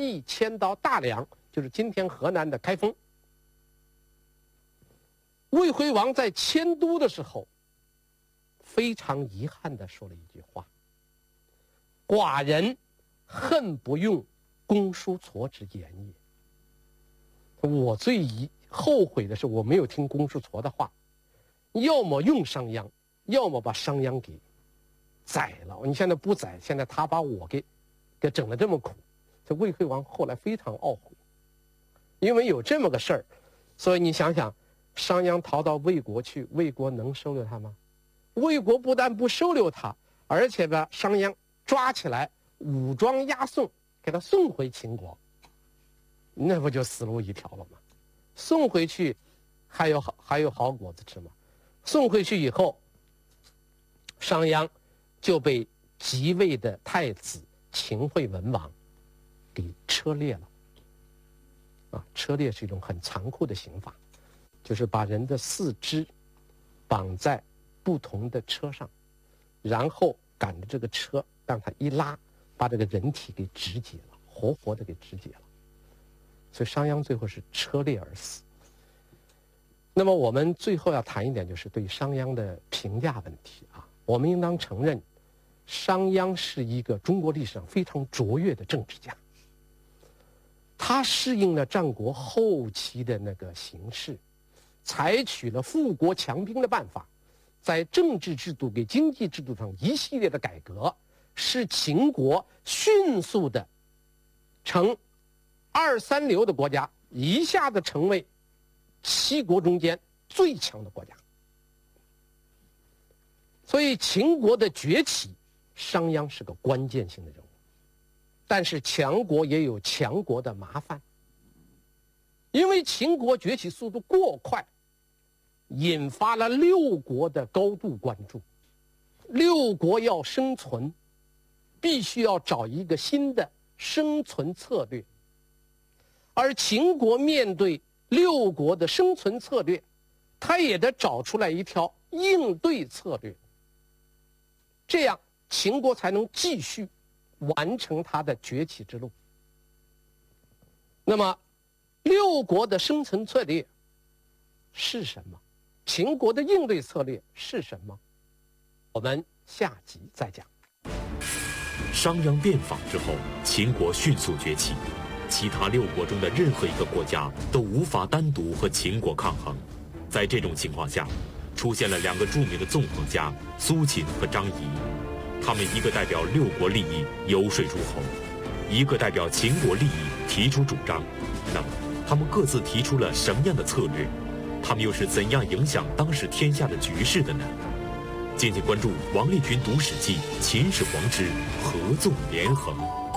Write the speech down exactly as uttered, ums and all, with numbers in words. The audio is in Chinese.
邑迁到大梁，就是今天河南的开封。魏惠王在迁都的时候，非常遗憾地说了一句话：“寡人恨不用公叔痤之言也。”我最遗后悔的是，我没有听公叔痤的话，要么用商鞅，要么把商鞅给宰了。你现在不宰，现在他把我给给整得这么苦。这魏惠王后来非常懊悔，因为有这么个事儿，所以你想想，商鞅逃到魏国去，魏国能收留他吗？魏国不但不收留他，而且把商鞅抓起来，武装押送，给他送回秦国，那不就死路一条了吗？送回去还有好还有好果子吃吗？送回去以后，商鞅就被即位的太子秦惠文王给车裂了。啊，车裂是一种很残酷的刑罚，就是把人的四肢绑在不同的车上，然后赶着这个车让它一拉，把这个人体给肢解了，活活的给肢解了。所以商鞅最后是车裂而死。那么我们最后要谈一点，就是对商鞅的评价问题啊。我们应当承认，商鞅是一个中国历史上非常卓越的政治家。他适应了战国后期的那个形势，采取了富国强兵的办法，在政治制度给经济制度上一系列的改革，使秦国迅速的从二三流的国家一下子成为七国中间最强的国家。所以秦国的崛起，商鞅是个关键性的人物。但是强国也有强国的麻烦，因为秦国崛起速度过快，引发了六国的高度关注。六国要生存，必须要找一个新的生存策略，而秦国面对六国的生存策略，他也得找出来一条应对策略，这样秦国才能继续完成它的崛起之路。那么六国的生存策略是什么？秦国的应对策略是什么？我们下集再讲。 商鞅变法之后，秦国迅速崛起，其他六国中的任何一个国家都无法单独和秦国抗衡。在这种情况下，出现了两个著名的纵横家苏秦和张仪，他们一个代表六国利益游说诸侯，一个代表秦国利益提出主张。那么他们各自提出了什么样的策略？他们又是怎样影响当时天下的局势的呢？敬请关注王立群读史记·秦始皇之合纵连横。